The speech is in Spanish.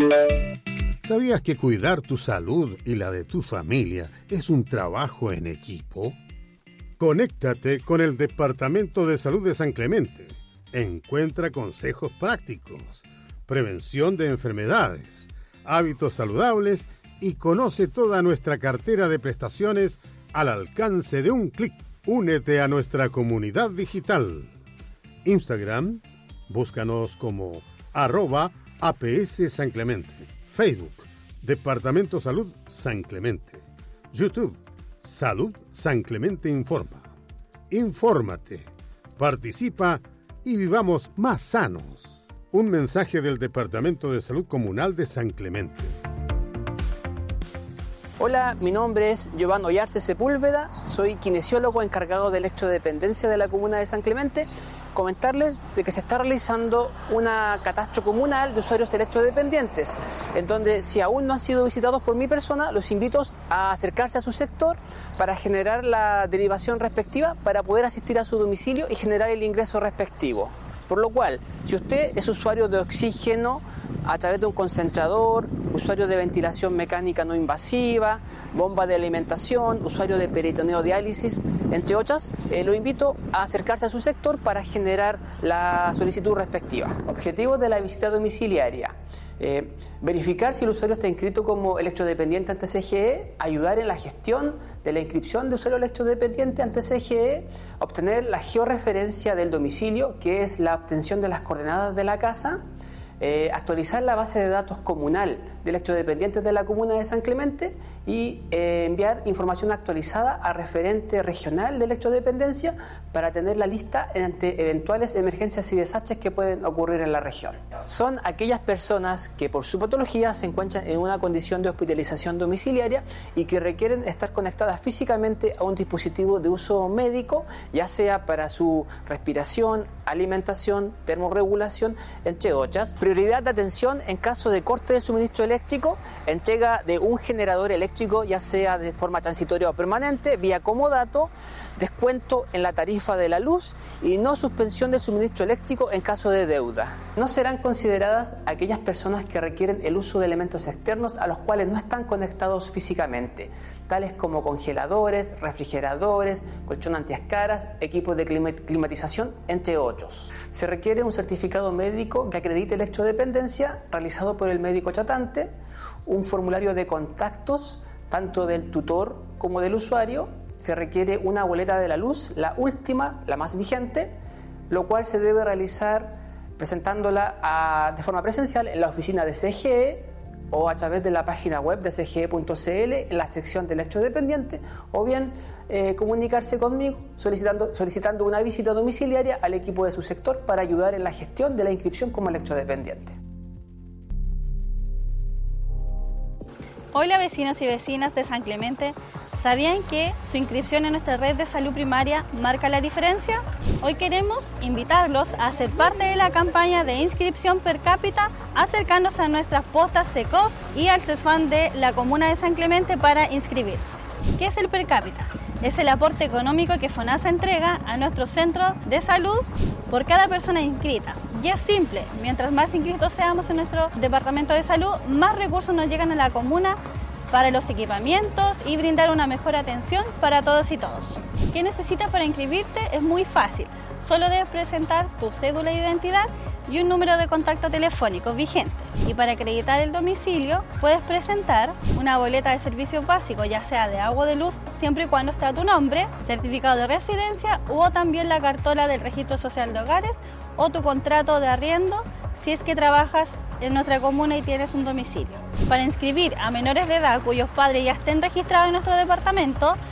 ¿Sabías que cuidar tu salud y la de tu familia es un trabajo en equipo? Conéctate con el Departamento de Salud de San Clemente. Encuentra consejos prácticos, prevención de enfermedades, hábitos saludables y conoce toda nuestra cartera de prestaciones al alcance de un clic. Únete a nuestra comunidad digital. Instagram, búscanos como @APS San Clemente. Facebook, Departamento Salud San Clemente. YouTube, Salud San Clemente Informa. Infórmate, participa y vivamos más sanos. Un mensaje del Departamento de Salud Comunal de San Clemente. Hola, mi nombre es Giovanni Oyarce Sepúlveda, soy kinesiólogo encargado de electrodependencia de la comuna de San Clemente. Comentarles de que se está realizando una catastro comunal de usuarios electrodependientes, en donde si aún no han sido visitados por mi persona, los invito a acercarse a su sector para generar la derivación respectiva para poder asistir a su domicilio y generar el ingreso respectivo. Por lo cual, si usted es usuario de oxígeno a través de un concentrador, usuario de ventilación mecánica no invasiva, bomba de alimentación, usuario de peritoneo diálisis, entre otras, lo invito a acercarse a su sector para generar la solicitud respectiva. Objetivos de la visita domiciliaria. Verificar si el usuario está inscrito como electrodependiente ante CGE, ayudar en la gestión de la inscripción de usuario electrodependiente ante CGE, obtener la georreferencia del domicilio, que es la obtención de las coordenadas de la casa, actualizar la base de datos comunal de electrodependientes de la comuna de San Clemente y enviar información actualizada a referente regional de electrodependencia para tener la lista ante eventuales emergencias y desastres que pueden ocurrir en la región. Son aquellas personas que por su patología se encuentran en una condición de hospitalización domiciliaria y que requieren estar conectadas físicamente a un dispositivo de uso médico, ya sea para su respiración, alimentación, termorregulación, entre otras. Prioridad de atención en caso de corte del suministro eléctrico, entrega de un generador eléctrico, ya sea de forma transitoria o permanente, vía comodato, descuento en la tarifa de la luz y no suspensión del suministro eléctrico en caso de deuda. No serán consideradas aquellas personas que requieren el uso de elementos externos a los cuales no están conectados físicamente, tales como congeladores, refrigeradores, colchón antiescaras, equipos de climatización, entre otros. Se requiere un certificado médico que acredite electrodependencia realizado por el médico tratante, un formulario de contactos tanto del tutor como del usuario. Se requiere una boleta de la luz, la última, la más vigente, lo cual se debe realizar presentándola de forma presencial en la oficina de CGE o a través de la página web de cge.cl en la sección de electrodependiente, o bien comunicarse conmigo solicitando una visita domiciliaria al equipo de su sector para ayudar en la gestión de la inscripción como electrodependiente. Hola vecinos y vecinas de San Clemente. ¿Sabían que su inscripción en nuestra red de salud primaria marca la diferencia? Hoy queremos invitarlos a ser parte de la campaña de inscripción per cápita, acercándose a nuestras postas SECOF y al CESFAM de la comuna de San Clemente para inscribirse. ¿Qué es el per cápita? Es el aporte económico que FONASA entrega a nuestro centro de salud por cada persona inscrita. Y es simple, mientras más inscritos seamos en nuestro departamento de salud, más recursos nos llegan a la comuna para los equipamientos y brindar una mejor atención para todos y todos. ¿Qué necesitas para inscribirte? Es muy fácil. Solo debes presentar tu cédula de identidad y un número de contacto telefónico vigente. Y para acreditar el domicilio, puedes presentar una boleta de servicios básicos, ya sea de agua o de luz, siempre y cuando esté a tu nombre, certificado de residencia o también la cartola del Registro Social de Hogares o tu contrato de arriendo si es que trabajas en nuestra comuna y tienes un domicilio. Para inscribir a menores de edad cuyos padres ya estén registrados en nuestro departamento,